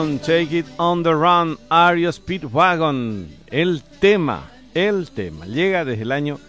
Take It on the Run, REO Speedwagon. El tema llega desde el año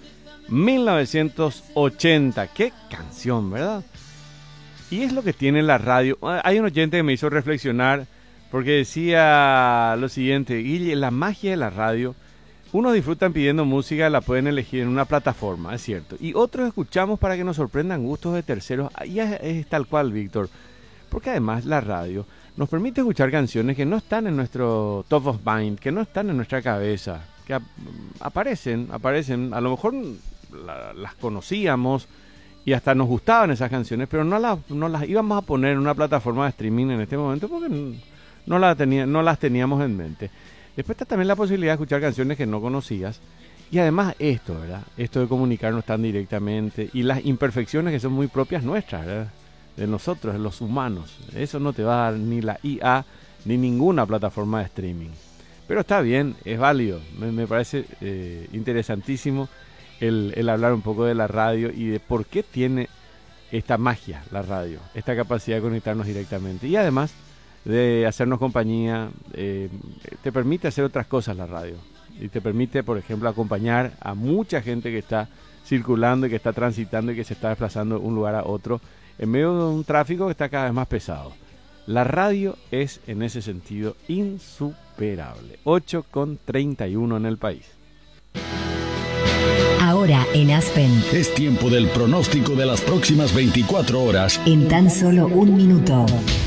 1980. Qué canción, ¿verdad? Y es lo que tiene la radio. Hay un oyente que me hizo reflexionar porque decía lo siguiente: Guille, la magia de la radio, unos disfrutan pidiendo música, la pueden elegir en una plataforma, es cierto, y otros escuchamos para que nos sorprendan gustos de terceros. Ahí es tal cual, Víctor, porque además la radio nos permite escuchar canciones que no están en nuestro top of mind, que no están en nuestra cabeza, que aparecen, a lo mejor las conocíamos y hasta nos gustaban esas canciones, pero no las íbamos a poner en una plataforma de streaming en este momento porque no las teníamos en mente. Después está también la posibilidad de escuchar canciones que no conocías, y además esto, ¿verdad? Esto de comunicarnos tan directamente y las imperfecciones que son muy propias nuestras, ¿verdad? De nosotros, de los humanos. Eso no te va a dar ni la IA ni ninguna plataforma de streaming. Pero está bien, es válido. Me parece interesantísimo el hablar un poco de la radio y de por qué tiene esta magia la radio, esta capacidad de conectarnos directamente. Y además de hacernos compañía, te permite hacer otras cosas la radio. Y te permite, por ejemplo, acompañar a mucha gente que está circulando y que está transitando y que se está desplazando de un lugar a otro en medio de un tráfico que está cada vez más pesado. La radio es, en ese sentido, insuperable. 8:31 en el país. Ahora en Aspen. Es tiempo del pronóstico de las próximas 24 horas. En tan solo un minuto.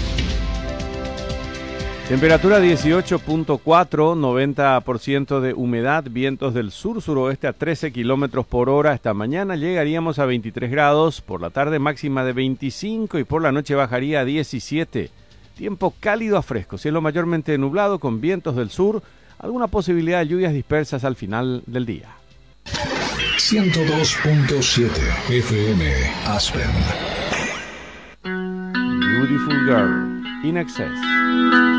Temperatura 18.4, 90% de humedad, vientos del sur-suroeste a 13 kilómetros por hora. Esta mañana llegaríamos a 23 grados, por la tarde máxima de 25 y por la noche bajaría a 17. Tiempo cálido a fresco, cielo mayormente nublado con vientos del sur, alguna posibilidad de lluvias dispersas al final del día. 102.7 FM Aspen. Beautiful Girl, In Excess.